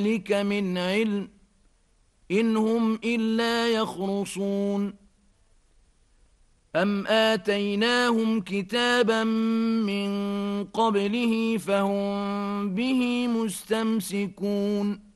ذلك من علم إن هم إلا يخرصون أم آتيناهم كتابا من قبله فهم به مستمسكون